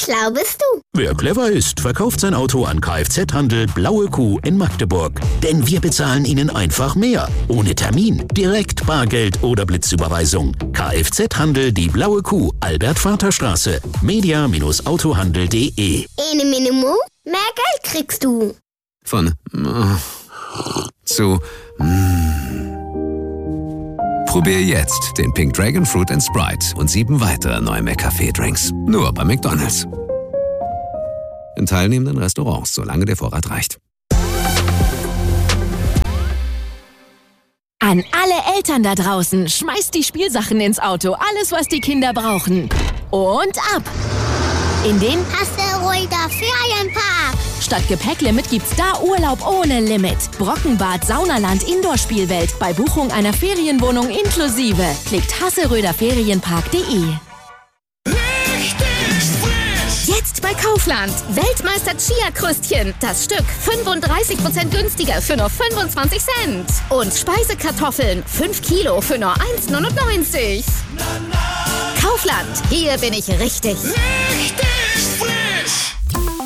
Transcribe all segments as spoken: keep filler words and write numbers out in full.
schlau bist du. Wer clever ist, verkauft sein Auto an Kfz-Handel Blaue Kuh in Magdeburg. Denn wir bezahlen Ihnen einfach mehr. Ohne Termin, direkt Bargeld oder Blitzüberweisung. Kfz-Handel Die Blaue Kuh, Albert-Vater-Straße. media Bindestrich autohandel punkt de. Ene Minimo, mehr Geld kriegst du. Von äh, zu mm. Probier jetzt den Pink Dragon Fruit and Sprite und sieben weitere neue McCafé-Drinks. Nur bei McDonald's. In teilnehmenden Restaurants, solange der Vorrat reicht. An alle Eltern da draußen, schmeißt die Spielsachen ins Auto. Alles, was die Kinder brauchen. Und ab! In den Hasseröder Ferienpark. Statt Gepäcklimit gibt's da Urlaub ohne Limit. Brockenbad, Saunaland, Indoor-Spielwelt. Bei Buchung einer Ferienwohnung inklusive. Klickt hasseröder ferienpark punkt de. Jetzt bei Kaufland. Weltmeister Chia-Krüstchen. Das Stück fünfunddreißig Prozent günstiger für nur fünfundzwanzig Cent. Und Speisekartoffeln. fünf Kilo für nur eins neunundneunzig. Kaufland. Hier bin ich richtig. Richtig frisch.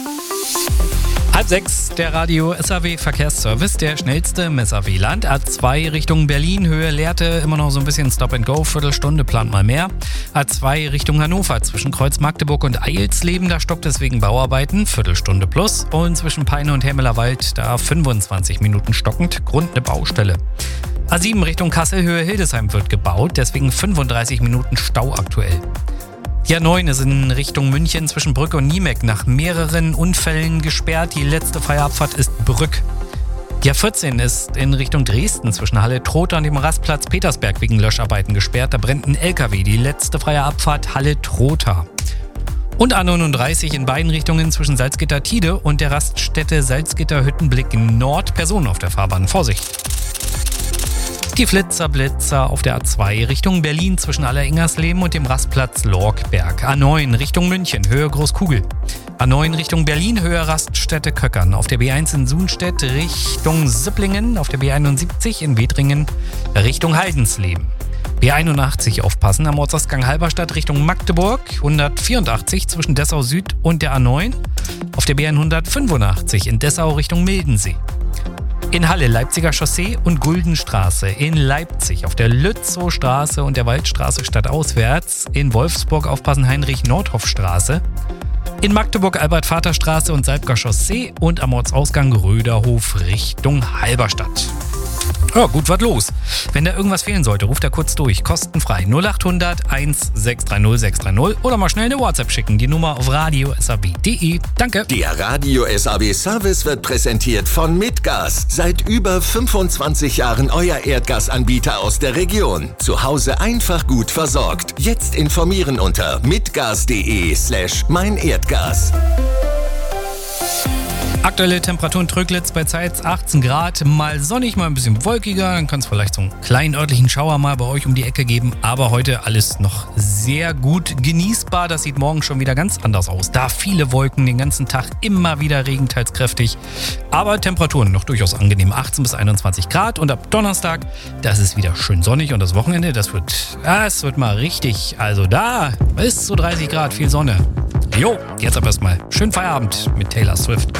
Halb sechs, der Radio S A W Verkehrsservice, der schnellste im S A W-Land. A zwei Richtung Berlin, Höhe Lehrte, immer noch so ein bisschen Stop and Go, Viertelstunde, plant mal mehr. A zwei Richtung Hannover, zwischen Kreuz Magdeburg und Eilsleben, da stoppt es wegen Bauarbeiten, Viertelstunde plus. Und zwischen Peine und Hämelerwald, da fünfundzwanzig Minuten stockend, Grund eine Baustelle. A sieben Richtung Kassel, Höhe Hildesheim wird gebaut, deswegen fünfunddreißig Minuten Stau aktuell. Die A neun ist in Richtung München zwischen Brück und Niemeck nach mehreren Unfällen gesperrt. Die letzte freie Abfahrt ist Brück. Die A vierzehn ist in Richtung Dresden zwischen Halle-Trotha und dem Rastplatz Petersberg wegen Löscharbeiten gesperrt. Da brennt ein L K W. Die letzte freie Abfahrt Halle-Trotha. Und A neununddreißig in beiden Richtungen zwischen Salzgitter-Tide und der Raststätte Salzgitter-Hüttenblick Nord. Personen auf der Fahrbahn. Vorsicht! Die Flitzer-Blitzer auf der A zwei Richtung Berlin zwischen Aller-Ingersleben und dem Rastplatz Lorkberg. A neun Richtung München, Höhe Großkugel. A neun Richtung Berlin, Höhe Raststätte Köckern. Auf der B eins in Sunstedt Richtung Sipplingen. Auf der B einundsiebzig in Wedringen Richtung Haldensleben. B einundachtzig aufpassen am Ortsausgang Halberstadt Richtung Magdeburg. hundertvierundachtzig zwischen Dessau Süd und der A neun. Auf der B hundertfünfundachtzig in Dessau Richtung Mildensee. In Halle Leipziger Chaussee und Guldenstraße. In Leipzig auf der Lützowstraße und der Waldstraße stadtauswärts. In Wolfsburg aufpassen Heinrich-Nordhoff-Straße. In Magdeburg Albert-Vater-Straße und Salbker Chaussee und am Ortsausgang Röderhof Richtung Halberstadt. Ja, gut, was los? Wenn da irgendwas fehlen sollte, ruft er kurz durch. Kostenfrei null achthundert eins sechs drei null sechs drei null oder mal schnell eine WhatsApp schicken. Die Nummer auf radio s a w punkt de. Danke. Der Radio S A W Service wird präsentiert von Mitgas. Seit über fünfundzwanzig Jahren euer Erdgasanbieter aus der Region. Zu Hause einfach gut versorgt. Jetzt informieren unter mitgas punkt de slash mein Erdgas. Aktuelle Temperatur in Tröglitz bei Zeitz achtzehn Grad, mal sonnig, mal ein bisschen wolkiger, dann kann es vielleicht so einen kleinen örtlichen Schauer mal bei euch um die Ecke geben, aber heute alles noch sehr gut genießbar, das sieht morgen schon wieder ganz anders aus, da viele Wolken, den ganzen Tag immer wieder Regen, teils kräftig, aber Temperaturen noch durchaus angenehm, achtzehn bis einundzwanzig Grad und ab Donnerstag, das ist wieder schön sonnig und das Wochenende, das wird, das wird mal richtig, also da bis zu dreißig Grad, viel Sonne. Jo, jetzt aber erstmal schönen Feierabend mit Taylor Swift.